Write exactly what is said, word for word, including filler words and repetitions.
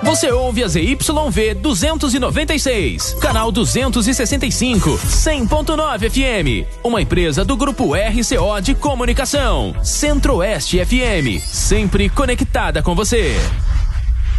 Você ouve a Z Y V duzentos e noventa e seis, canal duzentos e sessenta e cinco, cem ponto nove F M. Uma empresa do Grupo R C O de Comunicação. Centro-Oeste F M, sempre conectada com você.